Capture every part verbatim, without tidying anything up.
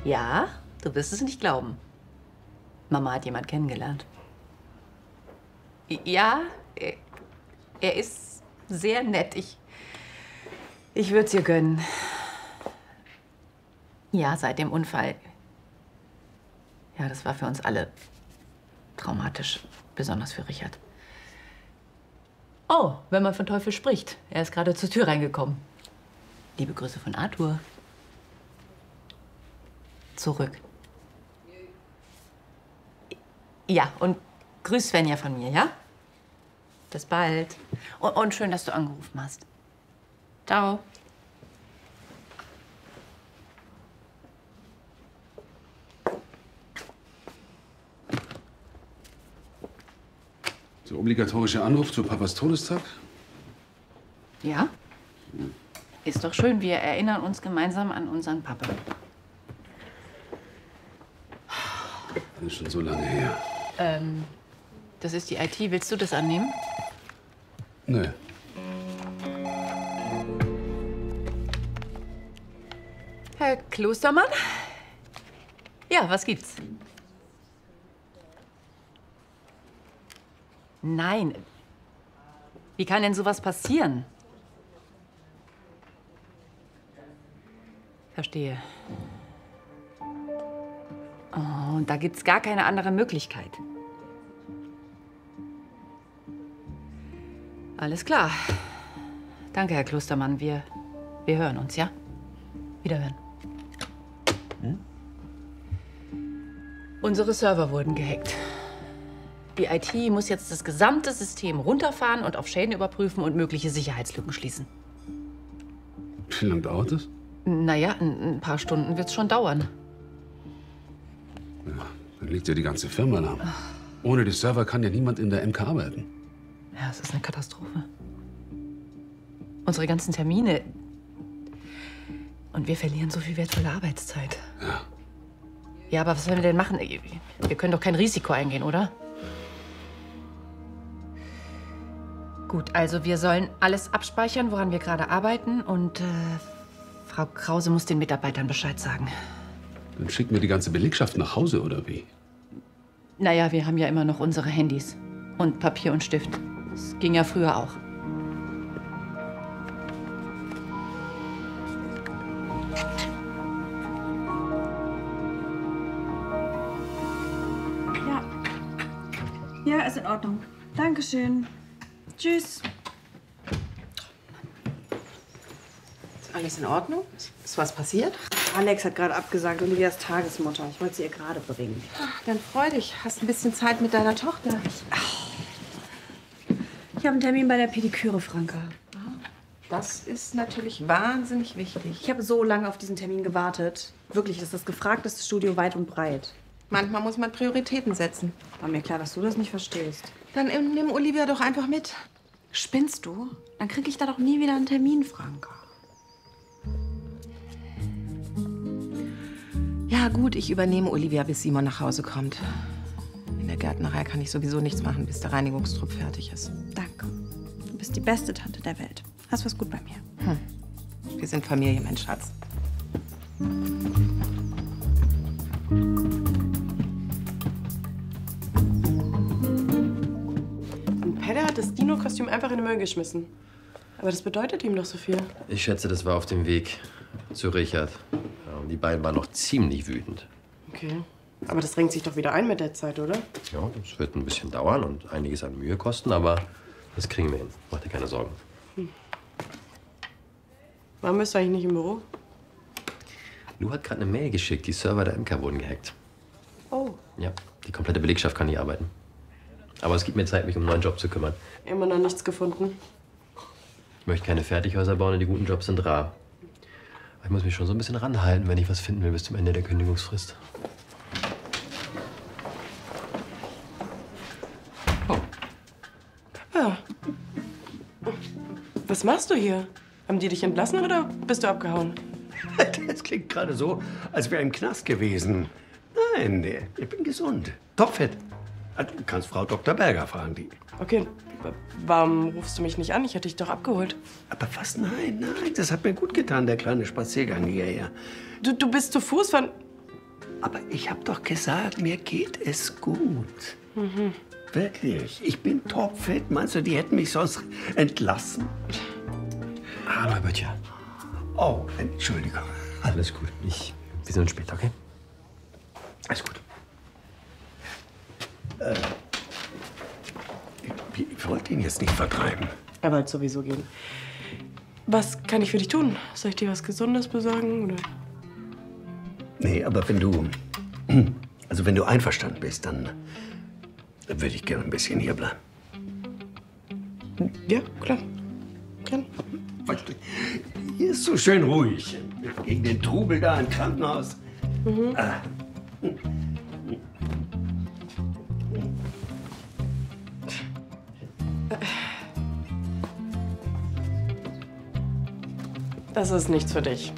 Ja, du wirst es nicht glauben. Mama hat jemand kennengelernt. Ja, er, er ist sehr nett. Ich, ich würde es ihr gönnen. Ja, seit dem Unfall. Ja, das war für uns alle traumatisch, besonders für Richard. Oh, wenn man von Teufel spricht. Er ist gerade zur Tür reingekommen. Liebe Grüße von Arthur. Zurück. Ja, und grüß Svenja von mir, ja? Bis bald. Und, und schön, dass du angerufen hast. Ciao. Der obligatorische Anruf zu Papas Todestag? Ja? Ist doch schön, wir erinnern uns gemeinsam an unseren Papa. Das ist schon so lange her. Ähm, das ist die I T. Willst du das annehmen? Nö. Herr Klostermann? Ja, was gibt's? Nein. Wie kann denn sowas passieren? Verstehe. Oh, da gibt's gar keine andere Möglichkeit. Alles klar. Danke, Herr Klostermann. Wir, wir hören uns, ja? Wiederhören. Hm? Unsere Server wurden gehackt. Die I T muss jetzt das gesamte System runterfahren und auf Schäden überprüfen und mögliche Sicherheitslücken schließen. Wie lange dauert das? Naja, ein, ein paar Stunden wird's schon dauern. Ja, dann liegt ja die ganze Firma lahm. Ohne die Server kann ja niemand in der M K arbeiten. Ja, es ist eine Katastrophe. Unsere ganzen Termine. Und wir verlieren so viel wertvolle Arbeitszeit. Ja. Ja, aber was sollen wir denn machen? Wir können doch kein Risiko eingehen, oder? Gut, also wir sollen alles abspeichern, woran wir gerade arbeiten. Und äh, Frau Krause muss den Mitarbeitern Bescheid sagen. Dann schicken wir die ganze Belegschaft nach Hause, oder wie? Naja, wir haben ja immer noch unsere Handys. Und Papier und Stift. Das ging ja früher auch. Ja. Ja, ist in Ordnung. Dankeschön. Tschüss. Ist alles in Ordnung? Ist was passiert? Alex hat gerade abgesagt, Olivias Tagesmutter. Ich wollte sie ihr gerade bringen. Ach, dann freu dich. Hast ein bisschen Zeit mit deiner Tochter. Ich habe einen Termin bei der Pediküre, Franka. Das ist natürlich wahnsinnig wichtig. Ich habe so lange auf diesen Termin gewartet. Wirklich, das ist das gefragteste Studio weit und breit. Manchmal muss man Prioritäten setzen. War mir klar, dass du das nicht verstehst. Dann nimm Olivia doch einfach mit. Spinnst du? Dann kriege ich da doch nie wieder einen Termin, Franka. Ja gut, ich übernehme Olivia, bis Simon nach Hause kommt. In der Gärtnerei kann ich sowieso nichts machen, bis der Reinigungstrupp fertig ist. Danke. Du bist die beste Tante der Welt. Hast was gut bei mir. Hm. Wir sind Familie, mein Schatz. Und Pedder hat das Dino-Kostüm einfach in den Müll geschmissen. Aber das bedeutet ihm doch so viel. Ich schätze, das war auf dem Weg zu Richard. Ja, und die beiden waren noch ziemlich wütend. Okay. Aber das drängt sich doch wieder ein mit der Zeit, oder? Ja, das wird ein bisschen dauern und einiges an Mühe kosten, aber das kriegen wir hin. Mach dir keine Sorgen. Hm. Warum bist du eigentlich nicht im Büro? Lou hat gerade eine Mail geschickt. Die Server der M K wurden gehackt. Oh. Ja, die komplette Belegschaft kann nicht arbeiten. Aber es gibt mir Zeit, mich um einen neuen Job zu kümmern. Immer noch nichts gefunden. Ich möchte keine Fertighäuser bauen und die guten Jobs sind rar. Ich muss mich schon so ein bisschen ranhalten, wenn ich was finden will bis zum Ende der Kündigungsfrist. Oh. Papa. Was machst du hier? Haben die dich entlassen oder bist du abgehauen? Das klingt gerade so, als wäre im Knast gewesen. Nein, nee, ich bin gesund. Topfit. Du kannst Frau Doktor Berger fragen, die. Okay, warum rufst du mich nicht an? Ich hätte dich doch abgeholt. Aber was? Nein, nein, das hat mir gut getan, der kleine Spaziergang hierher. Du, du bist zu Fuß von... Aber ich habe doch gesagt, mir geht es gut. Mhm. Wirklich. Ich bin topfit. Meinst du, die hätten mich sonst entlassen? Hallo, Herr Böttcher. Oh, Entschuldigung. Alles gut. Ich, wir sehen uns später, okay? Alles gut. Äh, ich, ich wollte ihn jetzt nicht vertreiben. Er wollte sowieso gehen. Was kann ich für dich tun? Soll ich dir was Gesundes besorgen, oder? Nee, aber wenn du... Also wenn du einverstanden bist, dann würde ich gerne ein bisschen hier bleiben. Ja, klar. Gern. Weißt du, hier ist so schön ruhig. Gegen den Trubel da im Krankenhaus. Mhm. Ah. Das ist nichts für dich.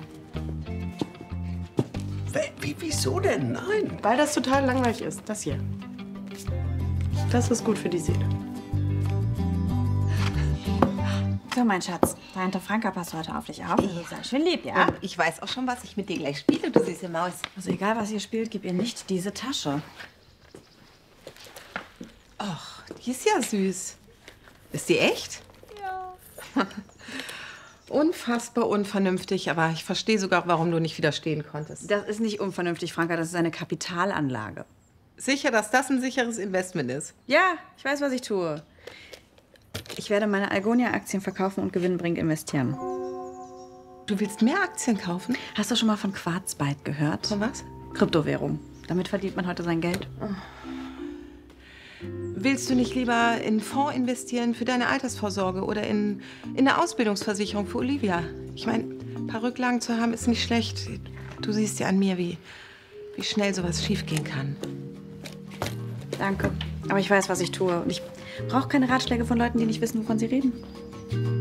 Wie, wieso denn? Nein. Weil das total langweilig ist. Das hier. Das ist gut für die Seele. So, mein Schatz, Tante Franka passt heute auf dich auf. Du bist sehr schön lieb, ja? Und ich weiß auch schon, was ich mit dir gleich spiele, du süße Maus. Also egal, was ihr spielt, gib ihr nicht diese Tasche. Ach, die ist ja süß. Ist die echt? Ja. Unfassbar unvernünftig, aber ich verstehe sogar, warum du nicht widerstehen konntest. Das ist nicht unvernünftig, Franka, das ist eine Kapitalanlage. Sicher, dass das ein sicheres Investment ist? Ja, ich weiß, was ich tue. Ich werde meine Algonia-Aktien verkaufen und gewinnbringend investieren. Du willst mehr Aktien kaufen? Hast du schon mal von Quarzbyte gehört? Von was? Kryptowährung. Damit verdient man heute sein Geld. Oh. Willst du nicht lieber in einen Fonds investieren für deine Altersvorsorge oder in, in eine Ausbildungsversicherung für Olivia? Ich meine, ein paar Rücklagen zu haben ist nicht schlecht. Du siehst ja an mir, wie, wie schnell sowas schiefgehen kann. Danke. Aber ich weiß, was ich tue. Und ich brauche keine Ratschläge von Leuten, die nicht wissen, wovon sie reden.